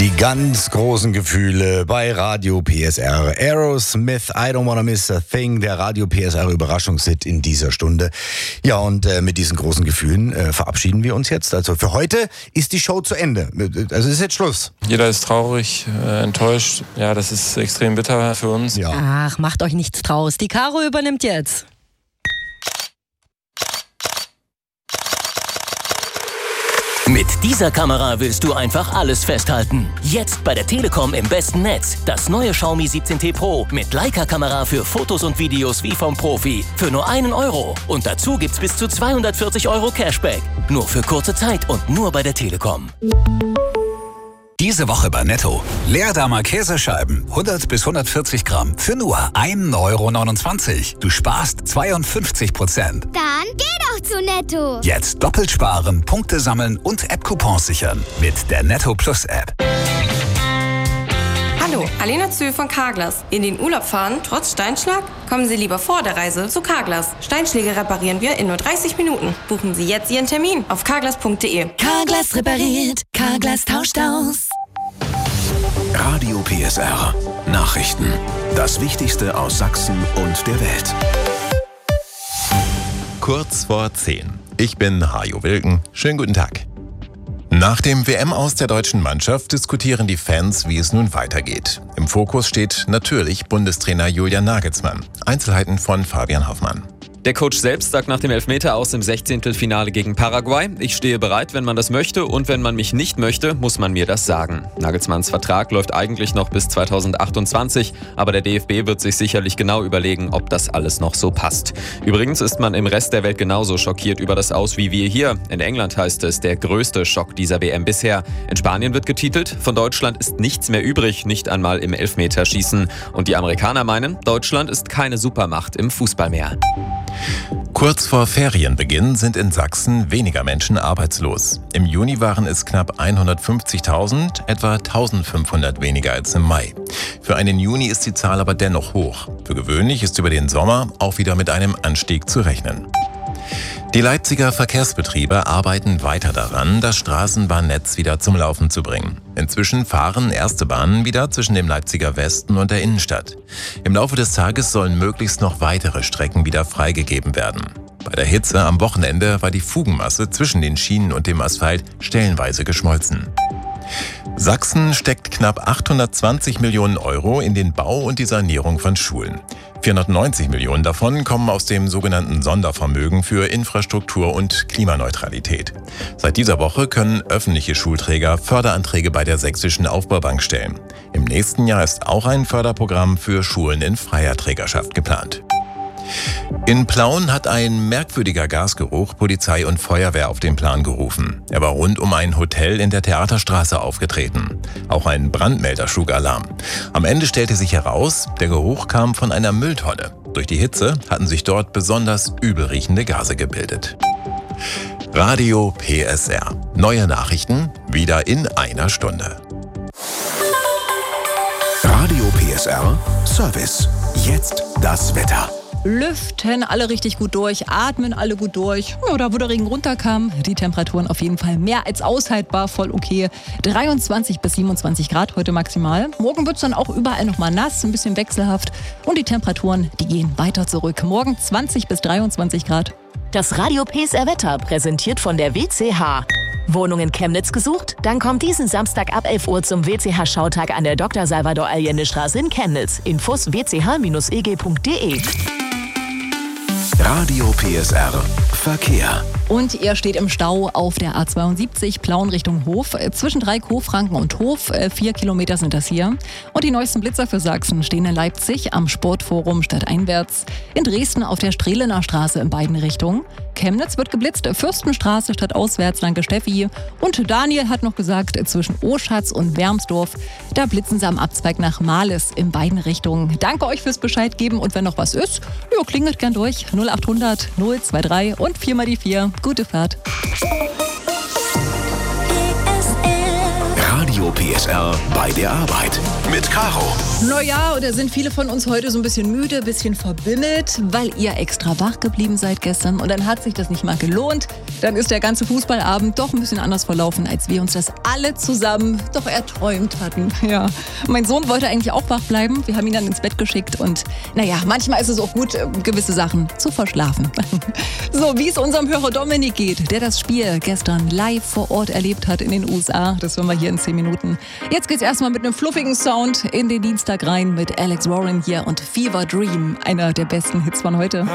Die ganz großen Gefühle bei Radio PSR. Aerosmith, I Don't Wanna Miss a Thing, der Radio PSR Überraschungshit in dieser Stunde. Ja, und mit diesen großen Gefühlen verabschieden wir uns jetzt. Also für heute ist die Show zu Ende. Also ist jetzt Schluss. Jeder ist traurig, enttäuscht. Ja, das ist extrem bitter für uns. Ja. Ach, macht euch nichts draus. Die Caro übernimmt jetzt. Mit dieser Kamera willst du einfach alles festhalten. Jetzt bei der Telekom im besten Netz. Das neue Xiaomi 17T Pro mit Leica-Kamera für Fotos und Videos wie vom Profi. Für nur 1 Euro. Und dazu gibt's bis zu 240 Euro Cashback. Nur für kurze Zeit und nur bei der Telekom. Diese Woche bei Netto. Leerdamer Käsescheiben, 100 bis 140 Gramm, für nur 1,29 Euro. Du sparst 52%. Dann geh doch zu Netto. Jetzt doppelt sparen, Punkte sammeln und App-Coupons sichern. Mit der Netto Plus App. Hallo, Alena Zühl von Carglass. In den Urlaub fahren, trotz Steinschlag? Kommen Sie lieber vor der Reise zu Carglass. Steinschläge reparieren wir in nur 30 Minuten. Buchen Sie jetzt Ihren Termin auf carglass.de. Carglass repariert, Carglass tauscht aus. Radio PSR. Nachrichten. Das Wichtigste aus Sachsen und der Welt. Kurz vor 10. Ich bin Hajo Wilken. Schönen guten Tag. Nach dem WM-Aus der deutschen Mannschaft diskutieren die Fans, wie es nun weitergeht. Im Fokus steht natürlich Bundestrainer Julian Nagelsmann. Einzelheiten von Fabian Hoffmann. Der Coach selbst sagt nach dem Elfmeter aus im 16. Finale gegen Paraguay: Ich stehe bereit, wenn man das möchte, und wenn man mich nicht möchte, muss man mir das sagen. Nagelsmanns Vertrag läuft eigentlich noch bis 2028, aber der DFB wird sich sicherlich genau überlegen, ob das alles noch so passt. Übrigens ist man im Rest der Welt genauso schockiert über das Aus wie wir hier. In England heißt es, der größte Schock dieser WM bisher. In Spanien wird getitelt, von Deutschland ist nichts mehr übrig, nicht einmal im Elfmeterschießen. Und die Amerikaner meinen, Deutschland ist keine Supermacht im Fußball mehr. Kurz vor Ferienbeginn sind in Sachsen weniger Menschen arbeitslos. Im Juni waren es knapp 150.000, etwa 1.500 weniger als im Mai. Für einen Juni ist die Zahl aber dennoch hoch. Für gewöhnlich ist über den Sommer auch wieder mit einem Anstieg zu rechnen. Die Leipziger Verkehrsbetriebe arbeiten weiter daran, das Straßenbahnnetz wieder zum Laufen zu bringen. Inzwischen fahren erste Bahnen wieder zwischen dem Leipziger Westen und der Innenstadt. Im Laufe des Tages sollen möglichst noch weitere Strecken wieder freigegeben werden. Bei der Hitze am Wochenende war die Fugenmasse zwischen den Schienen und dem Asphalt stellenweise geschmolzen. Sachsen steckt knapp 820 Millionen Euro in den Bau und die Sanierung von Schulen. 490 Millionen davon kommen aus dem sogenannten Sondervermögen für Infrastruktur und Klimaneutralität. Seit dieser Woche können öffentliche Schulträger Förderanträge bei der Sächsischen Aufbaubank stellen. Im nächsten Jahr ist auch ein Förderprogramm für Schulen in freier Trägerschaft geplant. In Plauen hat ein merkwürdiger Gasgeruch Polizei und Feuerwehr auf den Plan gerufen. Er war rund um ein Hotel in der Theaterstraße aufgetreten. Auch ein Brandmelder schlug Alarm. Am Ende stellte sich heraus, der Geruch kam von einer Mülltonne. Durch die Hitze hatten sich dort besonders übelriechende Gase gebildet. Radio PSR. Neue Nachrichten wieder in einer Stunde. Radio PSR Service. Jetzt das Wetter. Lüften alle richtig gut durch, atmen alle gut durch. Ja, da wo der Regen runterkam, die Temperaturen auf jeden Fall mehr als aushaltbar, voll okay. 23 bis 27 Grad heute maximal. Morgen wird es dann auch überall nochmal nass, ein bisschen wechselhaft. Und die Temperaturen, die gehen weiter zurück. Morgen 20 bis 23 Grad. Das Radio PSR Wetter präsentiert von der WCH. Wohnung in Chemnitz gesucht? Dann kommt diesen Samstag ab 11 Uhr zum WCH-Schautag an der Dr. Salvador Allende-Straße in Chemnitz. Infos wch-eg.de. Radio PSR Verkehr. Und ihr steht im Stau auf der A72 Plauen Richtung Hof. Zwischen Dreieck, Hofranken und Hof. 4 Kilometer sind das hier. Und die neuesten Blitzer für Sachsen stehen in Leipzig am Sportforum stadteinwärts. In Dresden auf der Strehlener Straße in beiden Richtungen. Chemnitz wird geblitzt, Fürstenstraße stadtauswärts, danke Steffi. Und Daniel hat noch gesagt, zwischen Oschatz und Wermsdorf, da blitzen sie am Abzweig nach Marlis in beiden Richtungen. Danke euch fürs Bescheid geben und wenn noch was ist, jo, klingelt gern durch. 0800 023 und 4 mal die 4. Gute Fahrt. Radio PSR. PSR bei der Arbeit mit Caro. Naja, oder sind viele von uns heute so ein bisschen müde, ein bisschen verbimmelt, weil ihr extra wach geblieben seid gestern und dann hat sich das nicht mal gelohnt. Dann ist der ganze Fußballabend doch ein bisschen anders verlaufen, als wir uns das alle zusammen doch erträumt hatten. Ja, mein Sohn wollte eigentlich auch wach bleiben. Wir haben ihn dann ins Bett geschickt und naja, manchmal ist es auch gut, gewisse Sachen zu verschlafen. So, wie es unserem Hörer Dominik geht, der das Spiel gestern live vor Ort erlebt hat in den USA. Das hören wir hier in 10 Minuten. Jetzt geht's erstmal mit einem fluffigen Sound in den Dienstag rein mit Alex Warren hier und Fever Dream, einer der besten Hits von heute.